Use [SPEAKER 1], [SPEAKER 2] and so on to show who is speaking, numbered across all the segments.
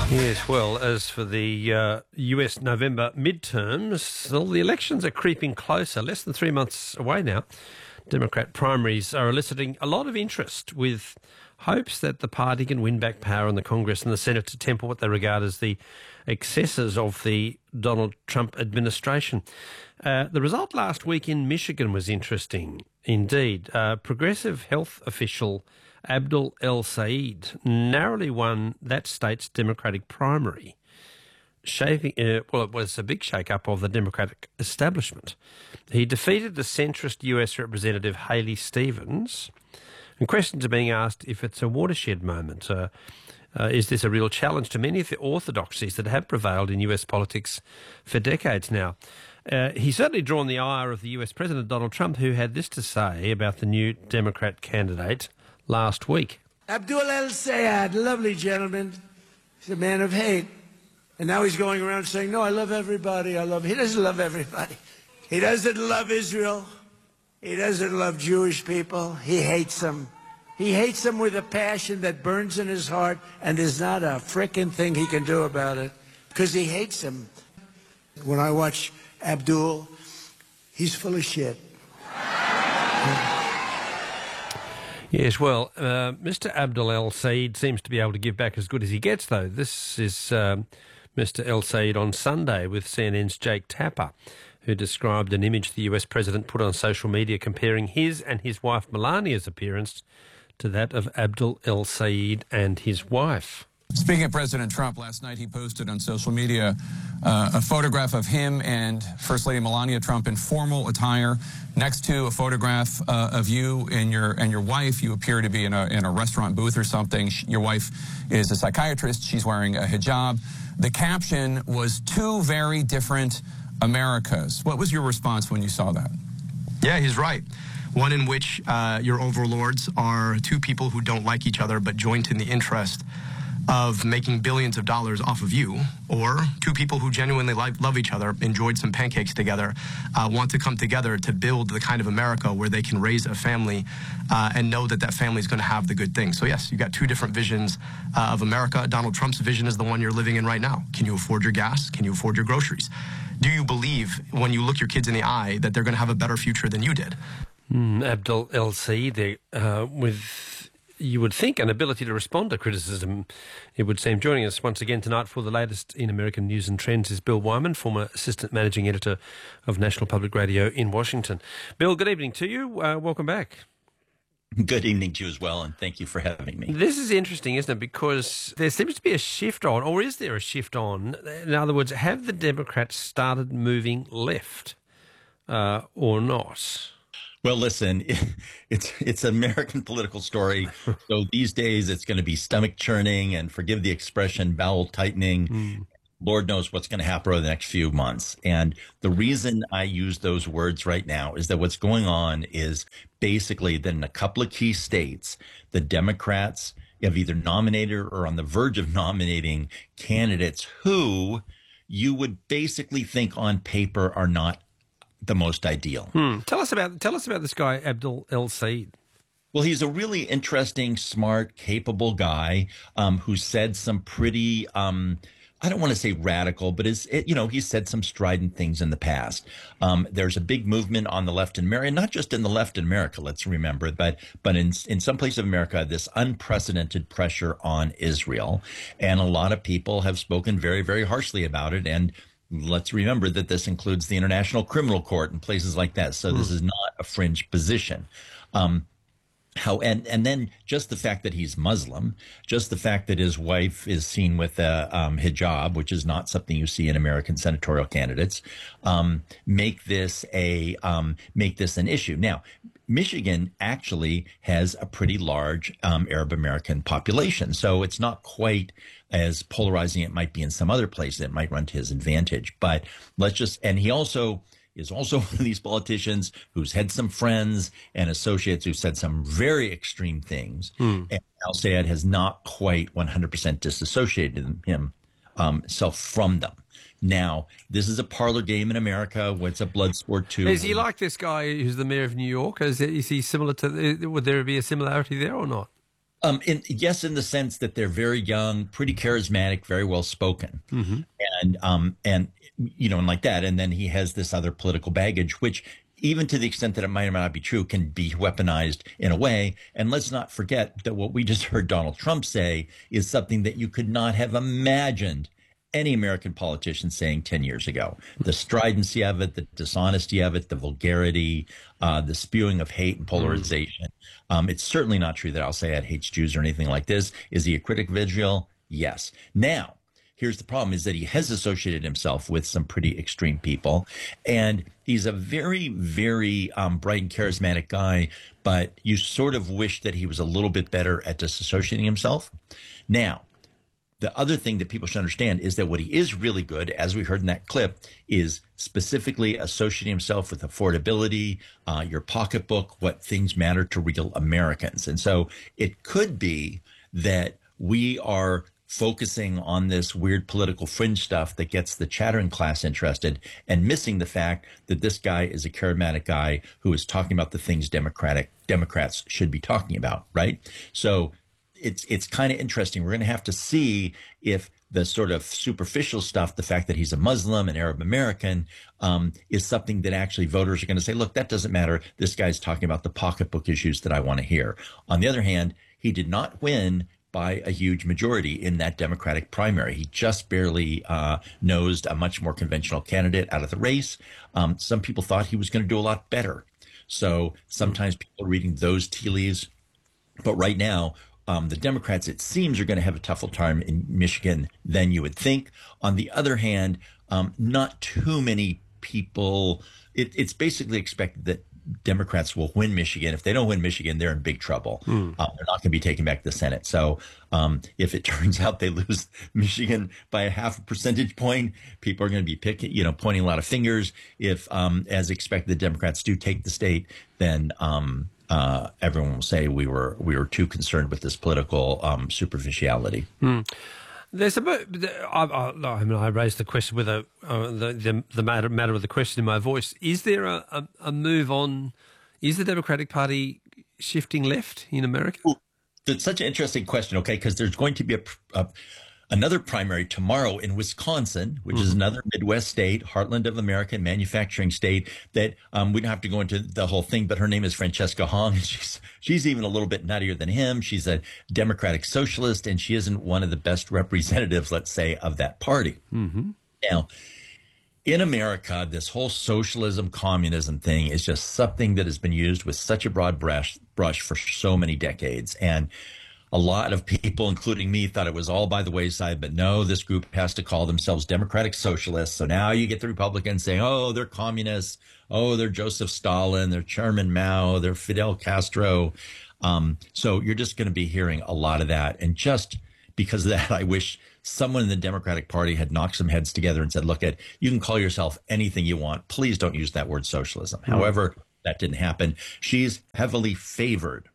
[SPEAKER 1] Yes, well, as for the US November midterms, well, the elections are creeping closer, less than 3 months away now. Democrat primaries are eliciting a lot of interest, with hopes that the party can win back power in the Congress and the Senate to temper what they regard as the excesses of the Donald Trump administration. The result last week in Michigan was interesting indeed. Progressive health official Abdul El-Sayed narrowly won that state's Democratic primary. It was a big shake-up of the Democratic establishment. He defeated the centrist US Representative Haley Stevens, and questions are being asked if it's a watershed moment. Is this a real challenge to many of the orthodoxies that have prevailed in US politics for decades now? He's certainly drawn the ire of the US President Donald Trump, who had this to say about the new Democrat candidate last week.
[SPEAKER 2] Abdul El-Sayed, lovely gentleman. He's a man of hate. And now he's going around saying, no, I love everybody. He doesn't love everybody. He doesn't love Israel. He doesn't love Jewish people. He hates them. He hates them with a passion that burns in his heart, and there's not a frickin' thing he can do about it, because he hates them. When I watch Abdul, he's full of shit.
[SPEAKER 1] Yes, well, Mr. Abdul El-Sayed seems to be able to give back as good as he gets, though. This is Mr. El-Sayed on Sunday with CNN's Jake Tapper, who described an image the US president put on social media comparing his and his wife Melania's appearance to that of Abdul El-Sayed and his wife.
[SPEAKER 3] Speaking of President Trump, last night he posted on social media a photograph of him and First Lady Melania Trump in formal attire, next to a photograph of you and your wife. You appear to be in a restaurant booth or something. Your wife is a psychiatrist. She's wearing a hijab. The caption was "Two very different Americas." What was your response when you saw that?
[SPEAKER 4] Yeah, he's right. One in which your overlords are two people who don't like each other but joint in the interest of making billions of dollars off of you, or two people who genuinely love each other, enjoyed some pancakes together, want to come together to build the kind of America where they can raise a family and know that that family is going to have the good things. So yes, you've got two different visions of America. Donald Trump's vision is the one you're living in right now. Can you afford your gas? Can you afford your groceries? Do you believe, when you look your kids in the eye, that they're going to have a better future than you did?
[SPEAKER 1] Abdul El-Sayed with, you would think, an ability to respond to criticism, it would seem. Joining us once again tonight for the latest in American news and trends is Bill Wyman, former Assistant Managing Editor of National Public Radio in Washington. Bill, good evening to you. Welcome back.
[SPEAKER 5] Good evening to you as well, and thank you for having me.
[SPEAKER 1] This is interesting, isn't it? Because there seems to be a shift on, or is there a shift on? In other words, have the Democrats started moving left or not?
[SPEAKER 5] Well, listen, it's an American political story. So these days it's going to be stomach churning and, forgive the expression, bowel tightening. Lord knows what's going to happen over the next few months. And the reason I use those words right now is that what's going on is basically that in a couple of key states, the Democrats have either nominated or on the verge of nominating candidates who you would basically think on paper are not the most ideal.
[SPEAKER 1] Tell us about this guy, Abdul El-Sayed.
[SPEAKER 5] Well, he's a really interesting, smart, capable guy who said some pretty, I don't want to say radical, but he's said some strident things in the past. There's a big movement on the left in America, not just in the left in America, let's remember, but in some places of America, this unprecedented pressure on Israel. And a lot of people have spoken very, very harshly about it. And let's remember that this includes the International Criminal Court and places like that. So this is not a fringe position. And then just the fact that he's Muslim, just the fact that his wife is seen with a hijab, which is not something you see in American senatorial candidates, make this an issue. Now, Michigan actually has a pretty large Arab American population, so it's not quite as polarizing it might be in some other places. It might run to his advantage. But and he also is also one of these politicians who's had some friends and associates who said some very extreme things. And El-Sayed has not quite 100% disassociated himself from them. Now, this is a parlor game in America. It's a blood sport too.
[SPEAKER 1] Is he like this guy who's the mayor of New York? Is he similar to? Would there be a similarity there or not?
[SPEAKER 5] Yes, in the sense that they're very young, pretty charismatic, very well spoken, and and like that. And then he has this other political baggage, which, even to the extent that it might or might not be true, can be weaponized in a way. And let's not forget that what we just heard Donald Trump say is something that you could not have imagined any American politician saying 10 years ago. The stridency of it, the dishonesty of it, the vulgarity, the spewing of hate and polarization. It's certainly not true that Al-Sayed hates Jews or anything like this. Is he a critic of Israel? Yes. Now, here's the problem, is that he has associated himself with some pretty extreme people. And he's a very, very bright and charismatic guy, but you sort of wish that he was a little bit better at disassociating himself. Now, the other thing that people should understand is that what he is really good, as we heard in that clip, is specifically associating himself with affordability, your pocketbook, what things matter to real Americans. And so it could be that we are focusing on this weird political fringe stuff that gets the chattering class interested and missing the fact that this guy is a charismatic guy who is talking about the things Democrats should be talking about, right? So it's kind of interesting. We're going to have to see if the sort of superficial stuff, the fact that he's a Muslim and Arab American, is something that actually voters are going to say, look, that doesn't matter. This guy's talking about the pocketbook issues that I want to hear. On the other hand, he did not win by a huge majority in that Democratic primary. He just barely nosed a much more conventional candidate out of the race. Some people thought he was going to do a lot better. So sometimes people are reading those tea leaves. But right now, the Democrats, it seems, are going to have a tougher time in Michigan than you would think. On the other hand, not too many people. It's basically expected that Democrats will win Michigan. If they don't win Michigan, they're in big trouble. They're not going to be taking back the Senate. So if it turns out they lose Michigan by a 0.5 percentage point, people are going to be pointing a lot of fingers. If, as expected, the Democrats do take the state, then everyone will say we were too concerned with this political superficiality.
[SPEAKER 1] There's I raised the question with the matter of the question in my voice. Is there a move on? Is the Democratic Party shifting left in America?
[SPEAKER 5] That's such an interesting question. Okay, because there's going to be another primary tomorrow in Wisconsin, which is another Midwest state, heartland of America, manufacturing state. That we don't have to go into the whole thing, but her name is Francesca Hong. She's even a little bit nuttier than him. She's a Democratic socialist, and she isn't one of the best representatives, let's say, of that party. Now, in America, this whole socialism, communism thing is just something that has been used with such a broad brush for so many decades. And a lot of people, including me, thought it was all by the wayside. But no, this group has to call themselves Democratic Socialists. So now you get the Republicans saying, oh, they're communists. Oh, they're Joseph Stalin. They're Chairman Mao. They're Fidel Castro. So you're just going to be hearing a lot of that. And just because of that, I wish someone in the Democratic Party had knocked some heads together and said, look, you can call yourself anything you want. Please don't use that word socialism. However, that didn't happen. She's heavily favored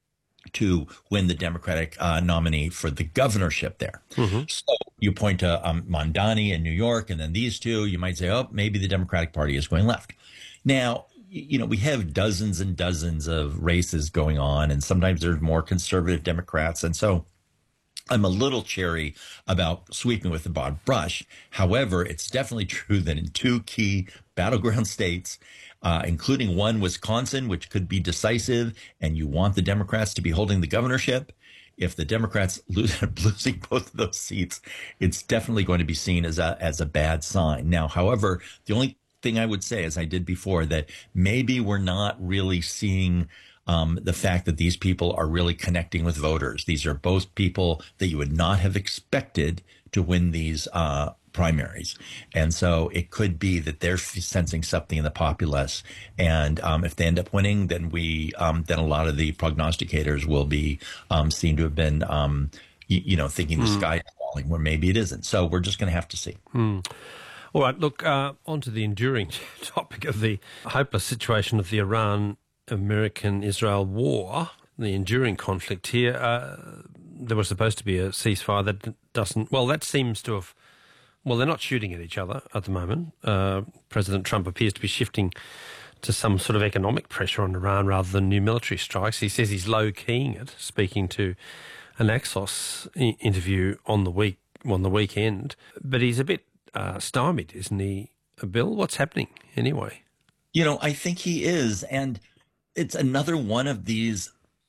[SPEAKER 5] to win the Democratic nominee for the governorship there. So you point to Mondani in New York, and then these two, you might say, oh, maybe the Democratic Party is going left. Now, we have dozens and dozens of races going on, and sometimes there's more conservative Democrats. And so I'm a little chary about sweeping with a broad brush. However, it's definitely true that in two key battleground states, including one, Wisconsin, which could be decisive, and you want the Democrats to be holding the governorship. If the Democrats losing both of those seats, it's definitely going to be seen as a bad sign. Now, however, the only thing I would say, as I did before, that maybe we're not really seeing the fact that these people are really connecting with voters. These are both people that you would not have expected to win these primaries. And so it could be that they're sensing something in the populace. And if they end up winning, then then a lot of the prognosticators will be seen to have been, thinking the sky is falling where maybe it isn't. So we're just going to have to see.
[SPEAKER 1] All right, look, on to the enduring topic of the hopeless situation of the Iran-American-Israel war, the enduring conflict here. There was supposed to be a ceasefire that doesn't, that seems to have, they're not shooting at each other at the moment. President Trump appears to be shifting to some sort of economic pressure on Iran rather than new military strikes. He says he's low-keying it, speaking to an Axios interview on the weekend. But he's a bit stymied, isn't he, Bill? What's happening anyway?
[SPEAKER 5] I think he is. And it's another one of these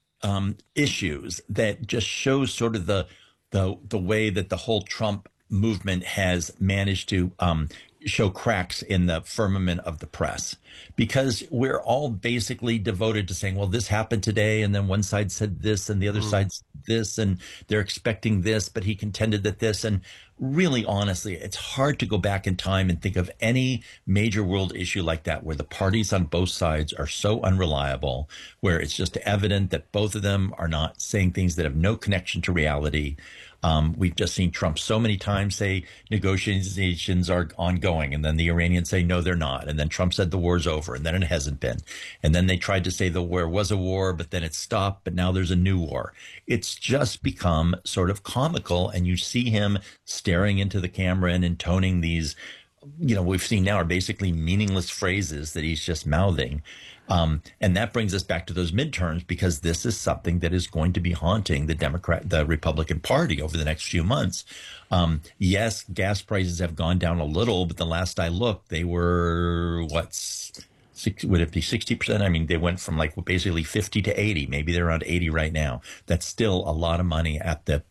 [SPEAKER 5] issues that just shows sort of the way that the whole Trump movement has managed to show cracks in the firmament of the press, because we're all basically devoted to saying, well, this happened today, and then one side said this and the other side said this, and they're expecting this, but he contended that this. And really, honestly, it's hard to go back in time and think of any major world issue like that where the parties on both sides are so unreliable, where it's just evident that both of them are not saying things that have no connection to reality. We've just seen Trump so many times say negotiations are ongoing, and then the Iranians say, no, they're not. And then Trump said the war's over, and then it hasn't been. And then they tried to say the war was a war, but then it stopped, but now there's a new war. It's just become sort of comical, and you see him staring into the camera and intoning these, we've seen now are basically meaningless phrases that he's just mouthing. And that brings us back to those midterms, because this is something that is going to be haunting the Republican Party over the next few months. Yes, gas prices have gone down a little, but the last I looked, they were, would it be 60%? I mean, they went from basically 50 to 80. Maybe they're around 80 right now. That's still a lot of money at the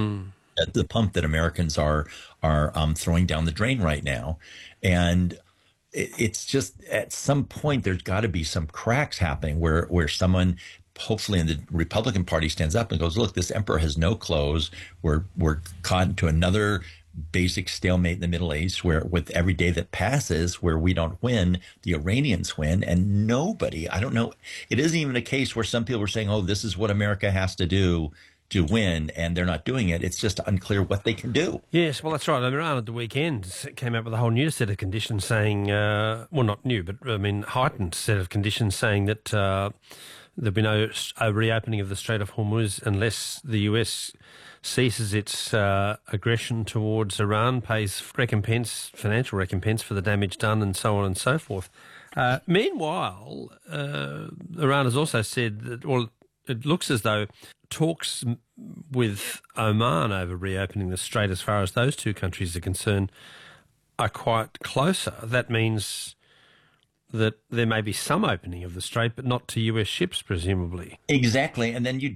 [SPEAKER 5] pump that Americans are throwing down the drain right now. And it's just, at some point, there's got to be some cracks happening where someone, hopefully in the Republican Party, stands up and goes, look, this emperor has no clothes. We're caught into another basic stalemate in the Middle East, where with every day that passes where we don't win, the Iranians win, and nobody, I don't know, it isn't even a case where some people are saying, oh, this is what America has to do to win, and they're not doing it. It's just unclear what they can do.
[SPEAKER 1] Yes, well, that's right. Iran at the weekend came out with a whole new set of conditions saying, well, not new, but heightened set of conditions saying that there'll be no reopening of the Strait of Hormuz unless the US ceases its aggression towards Iran, pays financial recompense for the damage done, and so on and so forth. Meanwhile, Iran has also said that, well, it looks as though talks with Oman over reopening the strait, as far as those two countries are concerned, are quite closer. That means that there may be some opening of the strait, but not to US ships, presumably.
[SPEAKER 5] Exactly. And then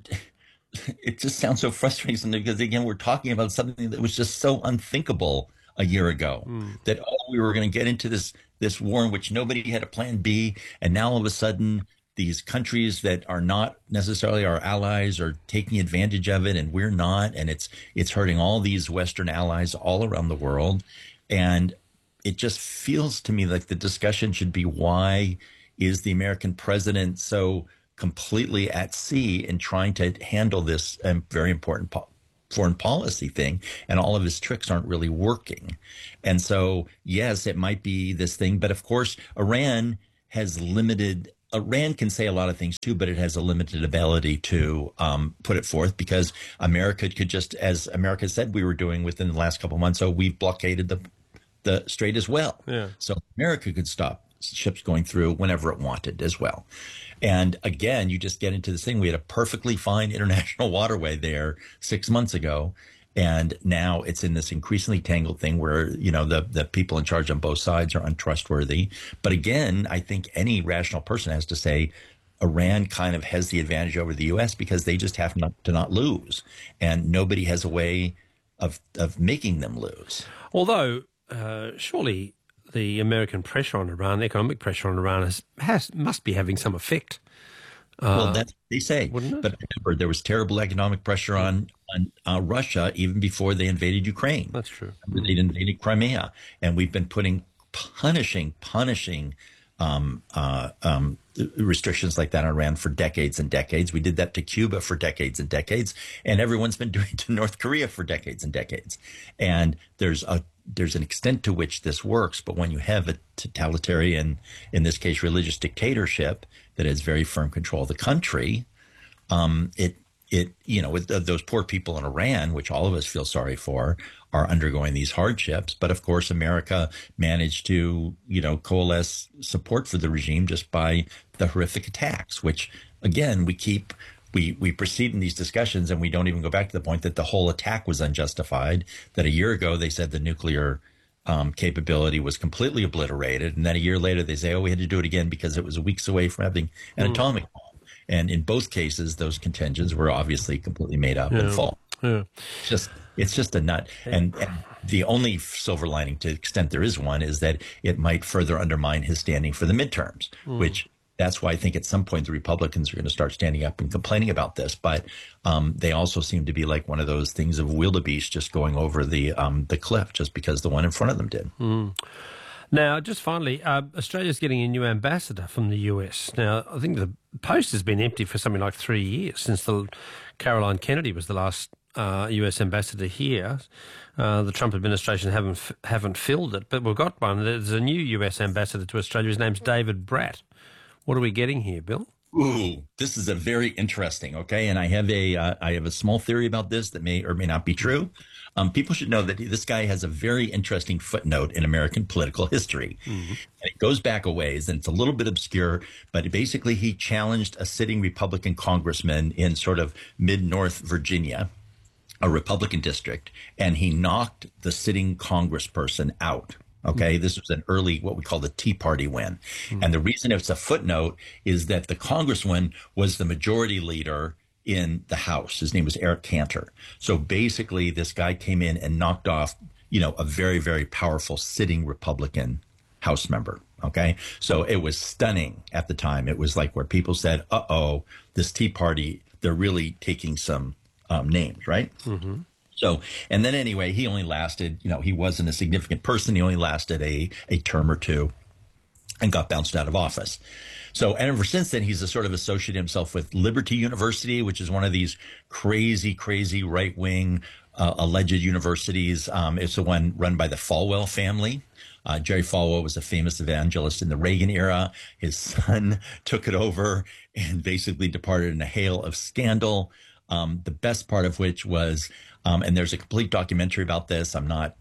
[SPEAKER 5] it just sounds so frustrating, because, again, we're talking about something that was just so unthinkable a year ago, that, we were going to get into this war in which nobody had a plan B, and now all of a sudden these countries that are not necessarily our allies are taking advantage of it, and we're not, and it's hurting all these Western allies all around the world. And it just feels to me like the discussion should be, why is the American president so completely at sea in trying to handle this very important foreign policy thing, and all of his tricks aren't really working. And so, yes, it might be this thing, but of course, Iran can say a lot of things too, but it has a limited ability to put it forth, because America could just, as America said we were doing within the last couple of months, we've blockaded the strait as well. Yeah. So America could stop ships going through whenever it wanted as well. And again, you just get into this thing. We had a perfectly fine international waterway there 6 months ago, and now it's in this increasingly tangled thing where, the people in charge on both sides are untrustworthy. But again, I think any rational person has to say Iran kind of has the advantage over the U.S. because they just have to not lose, and nobody has a way of making them lose.
[SPEAKER 1] Although, surely the American pressure on Iran, the economic pressure on Iran, must be having some effect.
[SPEAKER 5] Well, that's what they say.
[SPEAKER 1] Wouldn't it?
[SPEAKER 5] But remember, there was terrible economic pressure on Russia even before they invaded Ukraine.
[SPEAKER 1] That's true.
[SPEAKER 5] They invaded Crimea, and we've been putting punishing restrictions like that on Iran for decades and decades. We did that to Cuba for decades and decades, and everyone's been doing it to North Korea for decades and decades. And there's an extent to which this works, but when you have a totalitarian, in this case, religious dictatorship that has very firm control of the country, those poor people in Iran, which all of us feel sorry for, are undergoing these hardships. But of course, America managed to, coalesce support for the regime just by the horrific attacks, which again, we proceed in these discussions and we don't even go back to the point that the whole attack was unjustified, that a year ago they said the nuclear capability was completely obliterated. And then a year later they say, we had to do it again because it was weeks away from having an atomic bomb. And in both cases, those contentions were obviously completely made up and false. Yeah. It's just a nut. And the only silver lining, to the extent there is one, is that it might further undermine his standing for the midterms, which that's why I think at some point the Republicans are going to start standing up and complaining about this. But they also seem to be like one of those things of wildebeest just going over the cliff just because the one in front of them did.
[SPEAKER 1] Now, just finally, Australia's getting a new ambassador from the US. Now, I think the post has been empty for something like 3 years since Caroline Kennedy was the last US ambassador here. The Trump administration haven't filled it, but we've got one. There's a new US ambassador to Australia. His name's David Bratt. What are we getting here, Bill?
[SPEAKER 5] Ooh, this is a very interesting. Okay, and I have a small theory about this that may or may not be true. People should know that this guy has a very interesting footnote in American political history. And it goes back a ways, and it's a little bit obscure, but basically he challenged a sitting Republican congressman in sort of mid-North Virginia, a Republican district, and he knocked the sitting congressperson out. Okay, this was an early, what we call the Tea Party win. And the reason it's a footnote is that the congressman was the majority leader in the House. His name was Eric Cantor. So basically, this guy came in and knocked off, a very, very powerful sitting Republican House member. Okay, so it was stunning at the time. It was like where people said, this Tea Party, they're really taking some names, right? So, and then anyway, he only lasted, he wasn't a significant person. He only lasted a term or two and got bounced out of office. So, and ever since then, he's sort of associated himself with Liberty University, which is one of these crazy right-wing alleged universities. It's the one run by the Falwell family. Jerry Falwell was a famous evangelist in the Reagan era. His son took it over and basically departed in a hail of scandal. The best part of which was, and there's a complete documentary about this. I'm not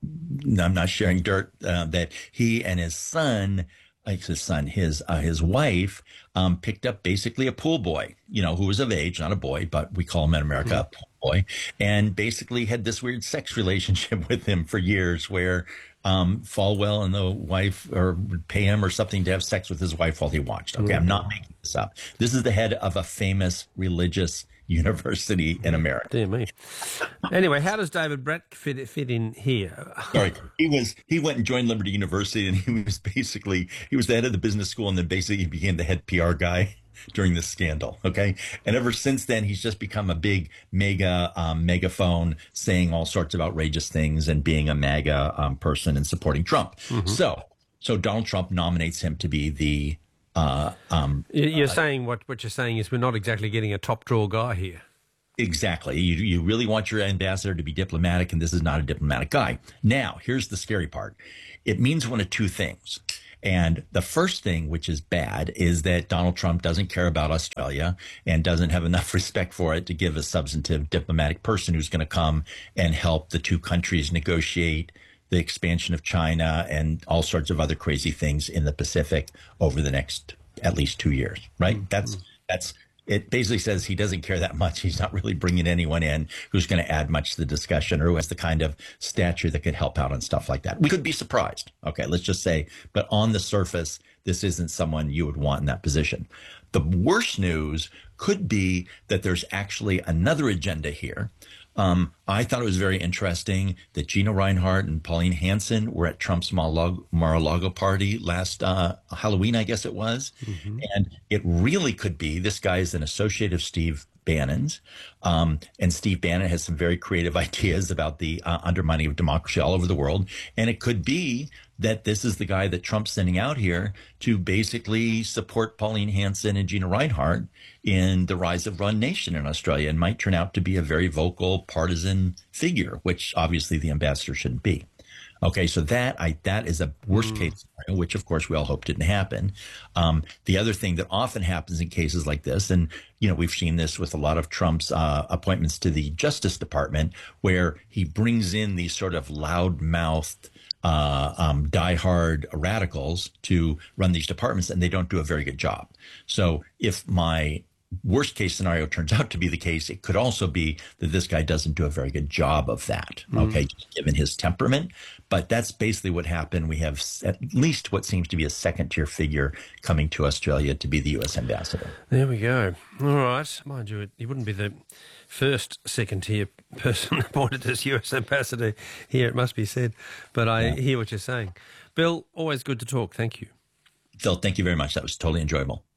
[SPEAKER 5] sharing dirt, that he and his son, his wife, picked up basically a pool boy, who was of age, not a boy, but we call him in America a pool boy, and basically had this weird sex relationship with him for years where Falwell and the wife would pay him or something to have sex with his wife while he watched. Okay, I'm not making this up. This is the head of a famous religious university in America.
[SPEAKER 1] Dear me. Anyway, how does David Bratt fit in here?
[SPEAKER 5] Sorry, he went and joined Liberty University, and he was the head of the business school, and then basically he became the head PR guy during this scandal. Okay, and ever since then, he's just become a big megaphone, saying all sorts of outrageous things and being a MAGA person and supporting Trump. So Donald Trump nominates him to be the
[SPEAKER 1] you're saying what you're saying is we're not exactly getting a top draw guy here.
[SPEAKER 5] Exactly. You really want your ambassador to be diplomatic, and this is not a diplomatic guy. Now, here's the scary part. It means one of two things. And the first thing, which is bad, is that Donald Trump doesn't care about Australia and doesn't have enough respect for it to give a substantive diplomatic person who's going to come and help the two countries negotiate the expansion of China and all sorts of other crazy things in the Pacific over the next at least 2 years, right? That's it basically says he doesn't care that much. He's not really bringing anyone in who's going to add much to the discussion or who has the kind of stature that could help out on stuff like that. We could be surprised. Okay, let's just say, but on the surface, this isn't someone you would want in that position. The worst news could be that there's actually another agenda here. I thought it was very interesting that Gina Reinhart and Pauline Hanson were at Trump's Mar-a-Lago party last Halloween, I guess it was. And it really could be, this guy is an associate of Steve Bannon's. And Steve Bannon has some very creative ideas about the undermining of democracy all over the world. And it could be that this is the guy that Trump's sending out here to basically support Pauline Hanson and Gina Reinhart in the rise of Run Nation in Australia, and might turn out to be a very vocal partisan figure, which obviously the ambassador shouldn't be. Okay, so that is a worst case scenario, which of course we all hope didn't happen. The other thing that often happens in cases like this, and we've seen this with a lot of Trump's appointments to the Justice Department, where he brings in these sort of loud-mouthed, diehard radicals to run these departments, and they don't do a very good job. So if my worst case scenario turns out to be the case, it could also be that this guy doesn't do a very good job of that, okay, given his temperament. But that's basically what happened. We have at least what seems to be a second-tier figure coming to Australia to be the U.S. ambassador.
[SPEAKER 1] There we go. All right. Mind you, he wouldn't be the first second-tier person appointed as U.S. ambassador here, it must be said. But I hear what you're saying. Bill, always good to talk. Thank you.
[SPEAKER 5] Phil, thank you very much. That was totally enjoyable.